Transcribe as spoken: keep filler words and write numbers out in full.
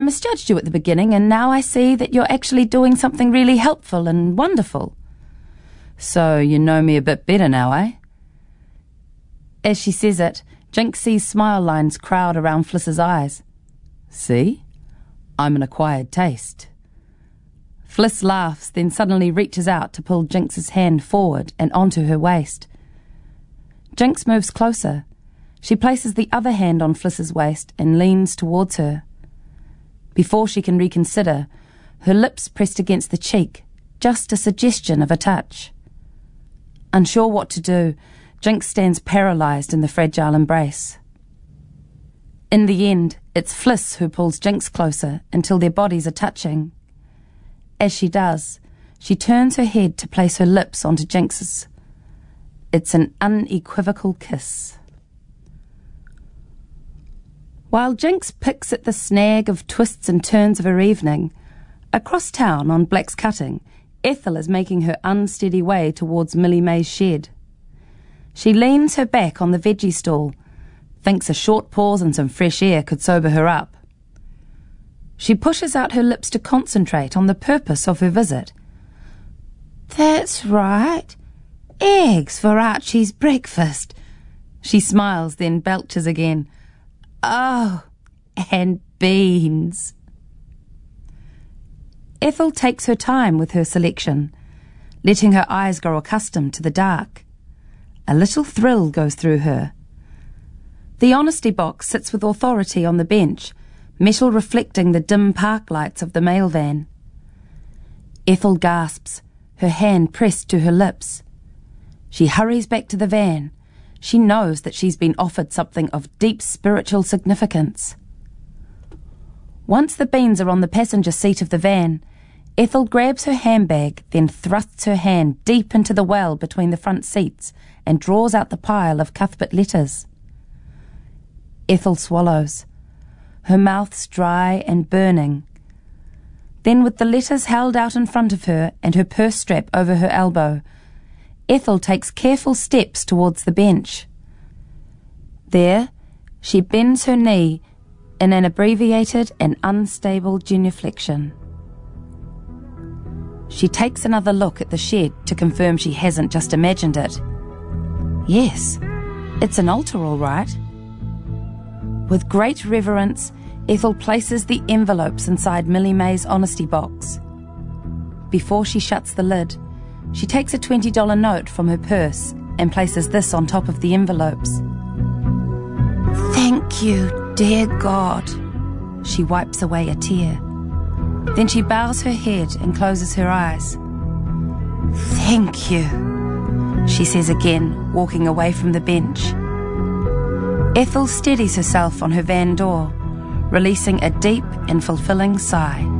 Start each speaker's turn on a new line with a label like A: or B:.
A: misjudged you at the beginning, and now I see that you're actually doing something really helpful and wonderful. So you know me a bit better now, eh? As she says it, Jinx sees smile lines crowd around Fliss's eyes. See? I'm an acquired taste. Fliss laughs, then suddenly reaches out to pull Jinx's hand forward and onto her waist. Jinx moves closer. She places the other hand on Fliss's waist and leans towards her. Before she can reconsider, her lips pressed against the cheek, just a suggestion of a touch. Unsure what to do, Jinx stands paralysed in the fragile embrace. In the end, it's Fliss who pulls Jinx closer until their bodies are touching. As she does, she turns her head to place her lips onto Jinx's. It's an unequivocal kiss. While Jinx picks at the snag of twists and turns of her evening, across town on Black's Cutting, Ethel is making her unsteady way towards Millie May's shed. She leans her back on the veggie stall, thinks a short pause and some fresh air could sober her up. She pushes out her lips to concentrate on the purpose of her visit. That's right. Eggs for Archie's breakfast. She smiles, then belches again. Oh, and beans. Ethel takes her time with her selection, letting her eyes grow accustomed to the dark. A little thrill goes through her. The honesty box sits with authority on the bench, metal reflecting the dim park lights of the mail van. Ethel gasps, her hand pressed to her lips. She hurries back to the van. She knows that she's been offered something of deep spiritual significance. Once the beans are on the passenger seat of the van, Ethel grabs her handbag, then thrusts her hand deep into the well between the front seats and draws out the pile of Cuthbert letters. Ethel swallows. Her mouth's dry and burning. Then, with the letters held out in front of her and her purse strap over her elbow, Ethel takes careful steps towards the bench. There, she bends her knee in an abbreviated and unstable genuflection. She takes another look at the shed to confirm she hasn't just imagined it. Yes, it's an altar all right. With great reverence, Ethel places the envelopes inside Millie May's honesty box. Before she shuts the lid, she takes a twenty dollar note from her purse and places this on top of the envelopes. Thank you, dear God. She wipes away a tear. Then she bows her head and closes her eyes. Thank you, she says again, walking away from the bench. Ethel steadies herself on her van door, releasing a deep and fulfilling sigh.